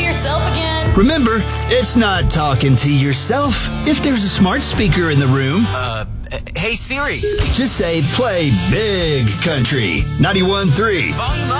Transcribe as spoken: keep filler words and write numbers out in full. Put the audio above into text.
yourself again? Remember, it's not talking to yourself. If there's a smart speaker in the room, Uh, hey Siri. just say play Big Country ninety-one point three. Volume